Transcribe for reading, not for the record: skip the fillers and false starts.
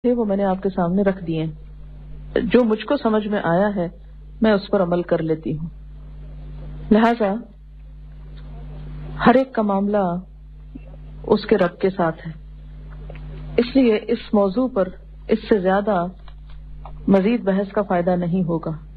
थे वो मैंने आपके सामने रख दिए। जो मुझको समझ में आया है मैं उस पर अमल कर लेती हूँ। लिहाजा हर एक का मामला उसके रब के साथ है, इसलिए इस मौजू पर इससे ज्यादा मजीद बहस का फायदा नहीं होगा।